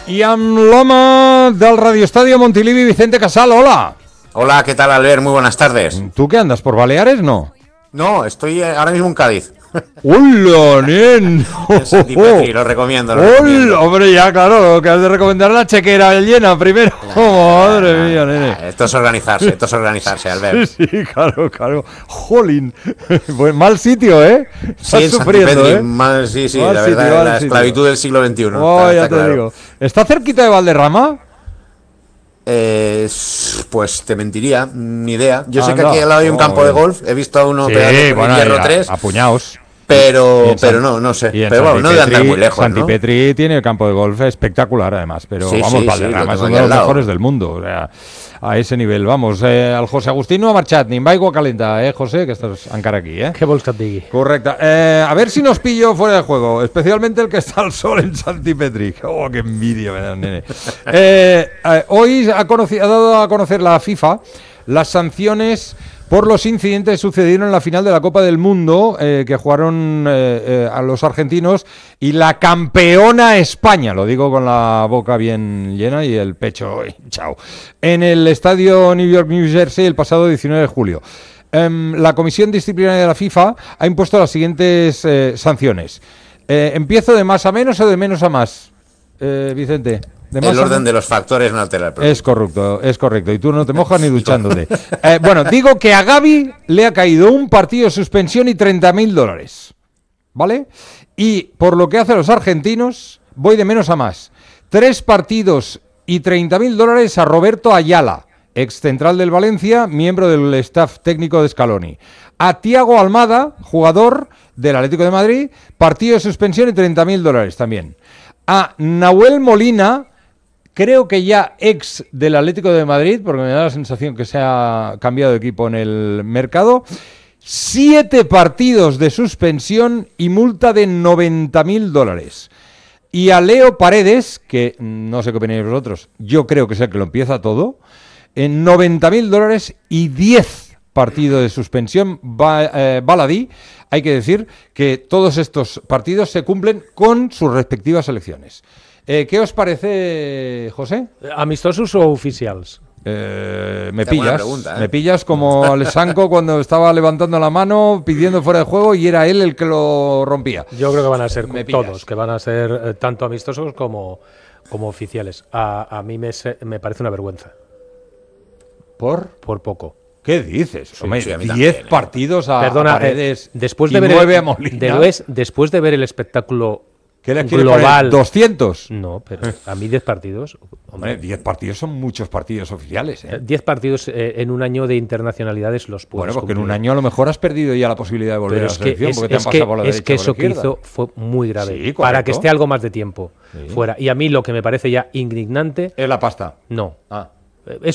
I amb l'home del radioestadio Montilivi, Vicente Casal, hola. Hola, ¿qué tal, Albert? Muy buenas tardes. ¿Tú qué andas, por Baleares, no? No, estoy ahora mismo en Cádiz. ¡Hola, nen! En Santi Petri, lo recomiendo. ¡Hola! Hombre, ya, claro, lo que has de recomendar la chequera llena primero. Madre mía, nene. Esto es organizarse, Albert. Sí, claro. Jolín. Pues mal sitio, ¿eh? Sí, Estás en Santi sufriendo, Petri, ¿eh? mal, sí, Mal la sitio, verdad, mal la sitio. esclavitud del siglo XXI. Oh, ya está te claro. digo. ¿Está cerquita de Valderrama? Pues te mentiría, ni idea. Yo sé que Anda. aquí al lado hay un campo de golf. He visto a uno pegando con el hierro 3. Apuñados. Pero no sé. Pero bueno, no debe andar muy lejos, Santi ¿no? Petri tiene el campo de golf espectacular, además. Pero Sí, vamos, sí, Valderrama lo es uno tengo de aquí los al lado. mejores del mundo. O sea, a ese nivel, vamos. Al José Agustín no ha marxat, ni amb aigua calenta, José, que estás encara aquí, Què vols que et digui? Correcte. A ver si nos pillo fuera de juego, especialmente el que está al sol en Santi Petri. Oh, qué envidia me da, nene. Hoy ha dado a conocer la FIFA las sanciones por los incidentes que sucedieron en la final de la Copa del Mundo, que jugaron a los argentinos, y la campeona España, lo digo con la boca bien llena y el pecho hinchado, en el estadio New York, New Jersey, el pasado 19 de julio. La Comisión Disciplinaria de la FIFA ha impuesto las siguientes sanciones. ¿Empiezo de más a menos o de menos a más, Vicente? El orden de los factores no altera el producto. Es correcto. Y tú no te mojas ni duchándote. Bueno, digo que a Gavi le ha caído un partido de suspensión y $30.000. ¿Vale? Y por lo que hace a los argentinos, voy de menos a más. 3 partidos y $30.000 a Roberto Ayala, ex central del Valencia, miembro del staff técnico de Scaloni. A Thiago Almada, jugador del Atlético de Madrid, partido de suspensión y $30.000 también. A Nahuel Molina, creo que ya ex del Atlético de Madrid, porque me da la sensación que se ha cambiado de equipo en el mercado, 7 partidos de suspensión y multa de $90.000. Y a Leo Paredes, que no sé qué opináis vosotros, yo creo que es el que lo empieza todo, en $90.000 y 10 partidos de suspensión. Baladí, hay que decir que todos estos partidos se cumplen con sus respectivas selecciones. ¿Qué os parece, José? Amistosos o oficials? Me Buena pillas, pregunta, ¿eh? Me pillas como Alessanco cuando estaba levantando la mano pidiendo fuera de juego y era él el que lo rompía. Yo creo que van a ser Me pillas. todos, que van a ser tanto amistosos como oficiales. A mí me parece una vergüenza. ¿Por Poco. qué dices? Sí, Hombre, sí, a mí 10 también, partidos a Perdona, Paredes después y de ver 9 a Molina. después de ver el espectáculo ¿Qué le quiere global, poner? ¿200? no, pero a mí 10 partidos, Hombre, 10 partidos son muchos partidos oficiales, ¿eh? 10 partidos en un año de internacionalidades los puedes Bueno, porque en cumplir. un año a lo mejor has perdido ya la posibilidad de volver Pero a la selección, porque te han pasado por la derecha que o por eso la que izquierda. hizo fue muy grave. Sí, para correcto. que esté algo más de tiempo Sí. fuera. Y a mí lo que me parece ya indignante, Es la pasta. no. Ah. Es